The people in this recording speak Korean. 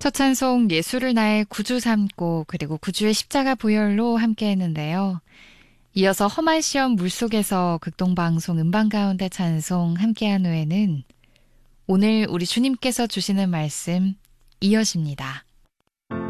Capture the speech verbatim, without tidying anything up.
첫 찬송 예수를 나의 구주 삼고 그리고 구주의 십자가 보혈로 함께 했는데요. 이어서 험한 시험 물속에서 극동방송 음반 가운데 찬송 함께한 후에는 오늘 우리 주님께서 주시는 말씀 이어집니다.